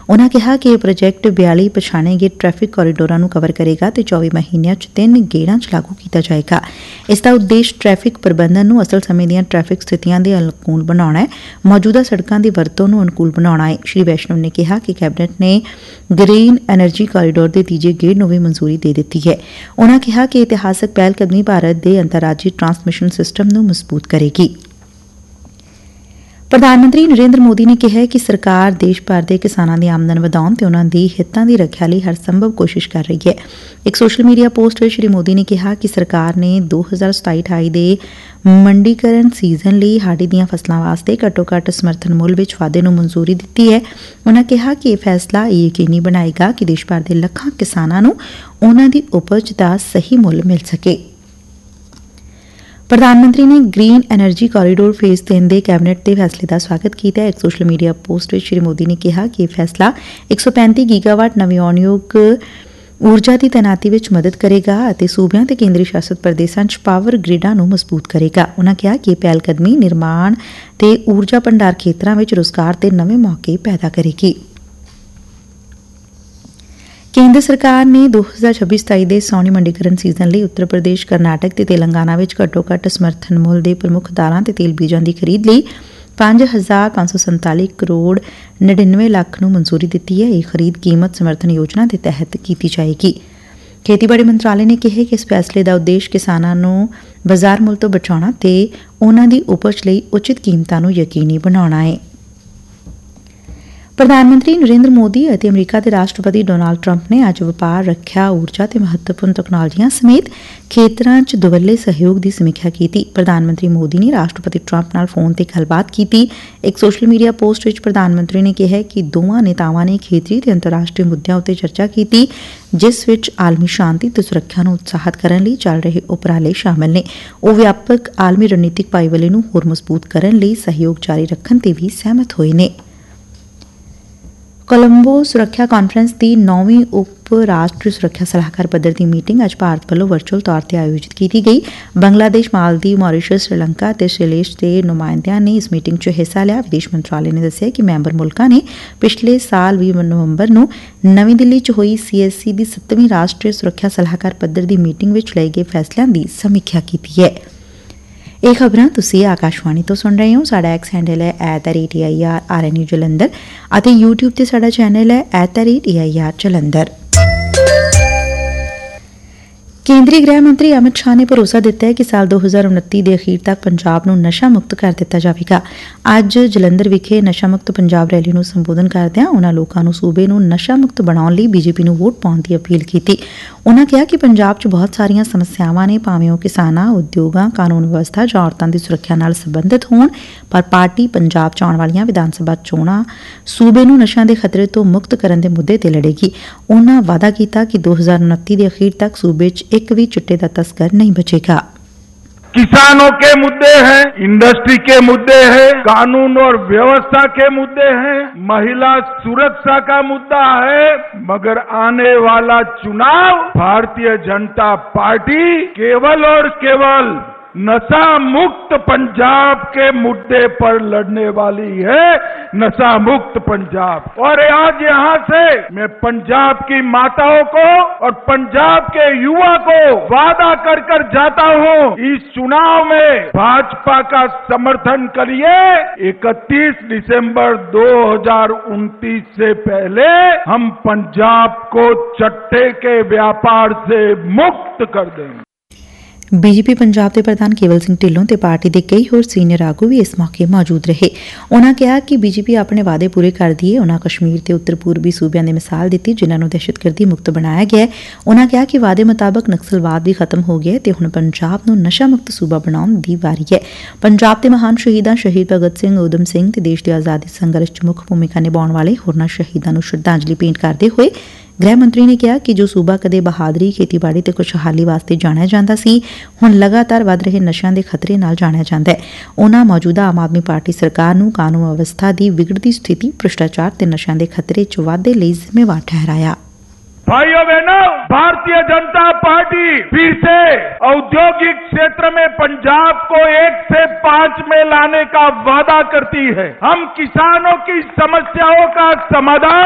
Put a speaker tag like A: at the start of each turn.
A: उन्होंने कहा कि यह प्रोजैक्ट 42 पछाणे गए ट्रैफिक कॉरीडोरां नूं कवर करेगा ते 24 महीनों च 3 गेड़ां च लागू किया जाएगा। इसका उद्देश्य ट्रैफिक प्रबंधन नूं असल समय दीआं ट्रैफिक स्थितियां दे अनुकूल बनाउणा है, मौजूदा सड़कां दी वरतों नूं अनुकूल बनाउणा है। श्री वैष्णव ने कहा कि कैबिनेट ने ग्रीन एनर्जी कॉरीडोर के तीजे गेड़ नूं भी मंजूरी दे दी है। उन्होंने कहा कि इतिहासक पहलकदमी भारत के अंतरराजी ट्रांसमिशन सिस्टम नूं मजबूत करेगी। प्रधानमंत्री नरेंद्र मोदी ने कहा है कि सरकार देश भर के किसानों की आमदन वधाउण ते उन्हां दी हितां दी रखिया लई हर संभव कोशिश कर रही है। एक सोशल मीडिया पोस्ट में श्री मोदी ने कहा कि सरकार ने 2027-28 दे मंडीकरण सीजन लई हाड़ी दीआं फसलां वास्ते घट्टो घट्ट समर्थन मुल विच वाधे नूं मंजूरी दित्ती है। उन्होंने कहा कि यह फैसला यह यकीनी बनाएगा कि देश भर के लखां किसानां नूं उन्हां दी उपज दा सही मुल मिल सके। प्रधानमंत्री ने ग्रीन एनर्जी कॉरीडोर फेज 3 के कैबिनेट के फैसले का स्वागत किया। एक सोशल मीडिया पोस्ट में श्री मोदी ने कहा कि यह फैसला 135 गीगावाट नवीआउणयोग ऊर्जा की तैनाती में मदद करेगा और सूबियां ते केंद्री शासित प्रदेशों च पावर ग्रिडां नूं मजबूत करेगा। उन्होंने कहा कि यह पहलकदमी निर्माण ते ऊर्जा भंडार खेत्रां विच रोजगार के नवे मौके पैदा करेगी। केंद्र सरकार ने 2026-27 के सौनी मंडीकरण सीजन लिए उत्तर प्रदेश, कर्नाटक ते तेलंगाना विच घट्टो घट्ट समर्थन मुल के प्रमुख दालां ते तेल बीजां की खरीद लई 5,547 करोड़ 99 लाख नूं मंजूरी दी है। यह खरीद कीमत समर्थन योजना के तहत की जाएगी। खेतीबाड़ी मंत्रालय ने कहा कि इस फैसले का उद्देश्य किसानां नूं बाजार मुल तो बचाउणा ते उन्हां दी उपज लई उचित कीमतां नूं यकीनी बनाउणा है। प्रधानमंत्री नरेंद्र मोदी और अमरीका के राष्ट्रपति डोनाल्ड ट्रंप ने अज व्यापार, रखिया, ऊर्जा ते महत्वपूर्ण तकनोलॉजियां समेत खेत्रां च दुवल्ले सहयोग की समीक्षा की। प्रधानमंत्री मोदी ने राष्ट्रपति ट्रंप नाल फोन ते गलबात की। एक सोशल मीडिया पोस्ट में प्रधानमंत्री ने कहा कि दोवां नेतावां ने खेतरी ते अंतरराष्ट्रीय मुद्दों उत्ते चर्चा की, जिस विच आलमी शांति ते सुरक्षा नूं उत्साहित करन लई चल रहे उपराले शामिल ने। वो व्यापक आलमी रणनीतिक भाईवाली नूं होर मजबूत करन लई सहयोग जारी रखण ते भी सहमत होए ने। कोलंबो सुरक्षा कॉन्फ्रेंस की 9वीं उप राष्ट्रीय सुरक्षा सलाहकार पद्धर की मीटिंग अज भारत वालों वर्चुअल तौर पर आयोजित की गई। बांग्लादेश, मालदीव, मॉरीशस, श्रीलंका ते श्रीलेश के नुमाइंदियां ने इस मीटिंग च हिस्सा लिया। विदेश मंत्रालय ने दस्सिया कि मैंबर मुल्कां ने पिछले साल 20 नवंबर नूं नवीं दिल्ली च होई CSC की 7वीं राष्ट्रीय सुरक्षा सलाहकार पद्धर की मीटिंग विच लए गए फैसलों की समीक्षा की है। ਇਹ ਖਬਰਾਂ ਤੁਸੀਂ ਆਕਾਸ਼ਵਾਣੀ ਤੋਂ ਸੁਣ ਰਹੇ ਹੋ। ਸਾਡਾ ਐਕਸ ਹੈਂਡਲ ਹੈ @AIRRNU ਜਲੰਧਰ ਅਤੇ YouTube ਤੇ ਸਾਡਾ ਚੈਨਲ ਹੈ @AIR ਜਲੰਧਰ। केंद्रीय गृह मंत्री अमित शाह ने भरोसा दिता है कि साल 2029 के अखीर तक पंजाब नूं नशा मुक्त कर दिता जाएगा। अज जलंधर विखे नशा मुक्त पंजाब रैली नूं संबोधन करदिआं उन्हां लोकां नूं सूबे नूं नशा मुक्त बनाउण लई बीजेपी नूं वोट पाउण दी अपील कीती। उन्हां कहा कि पंजाब च बहुत सारीआं समस्यावां ने, भावें ओह किसानां, उद्योगां, कानून व्यवस्था जां औरतां दी सुरक्षा नाल संबंधित होण, पर पार्टी पंजाब च आउण वालीआं विधान सभा चोणां सूबे नूं नशिਆਂ ਦੇ खतरे ਤੋਂ मुक्त करन दे मुद्दे ते लड़ेगी। उन्हां वादा कीता कि 2029 के अखीर तक सूबे च एक भी चिट्टे का तस्कर नहीं बचेगा।
B: किसानों के मुद्दे हैं, इंडस्ट्री के मुद्दे हैं, कानून और व्यवस्था के मुद्दे हैं, महिला सुरक्षा का मुद्दा है, मगर आने वाला चुनाव भारतीय जनता पार्टी केवल और केवल नशा मुक्त पंजाब के मुद्दे पर लड़ने वाली है। नशा मुक्त पंजाब। और आज यहां से मैं पंजाब की माताओं को और पंजाब के युवा को वादा कर कर जाता हूं, इस चुनाव में भाजपा का समर्थन करिए। 31 दिसंबर 2029 से पहले हम पंजाब को चट्टे के व्यापार से मुक्त कर देंगे।
A: बीजेपी पंजाब के प्रधान केवल सिंह ढिल्लों ते पार्टी के कई होर सीनियर आगू भी इस मौके मौजूद रहे। उन्होंने कहा कि बीजेपी अपने वादे पूरे कर दिए। उन्होंने कश्मीर के उत्तर पूर्वी सूबियां की मिसाल दी जिन्होंने दहशतगर्दी मुक्त बनाया गया। उन्होंने कहा कि वादे मुताबक नक्सलवाद भी खत्म हो गया ते हुण पंजाब नूं नशा मुक्त सूबा बनाउण दी वारी है। पंजाब के महान शहीदां शहीद भगत सिंह, उधम सिंह ते देश की आज़ादी संघर्ष च मुख भूमिका निभाउण वाले होरनां शहीदां नूं श्रद्धांजलि भेंट करते हुए गृह मंत्री ने कहा कि जो सूबा कदे बहादरी, खेतीबाड़ी ते खुशहाली वास्ते जाणिया जांदा सी, हुण लगातार वध रहे नशिਆਂ ਦੇ खतरे नाल जाणिया जांदा है। उन्हां मौजूदा आम आदमी पार्टी सरकार नूं कानून व्यवस्था की विगड़ती स्थिति, भ्रष्टाचार ते नशिਆਂ ਦੇ खतरे च वाधे लई जिम्मेवार ठहराया।
B: भाइयों बहनों, भारतीय जनता पार्टी फिर से औद्योगिक क्षेत्र में पंजाब को 1 से 5 में लाने का वादा करती है। हम किसानों की समस्याओं का समाधान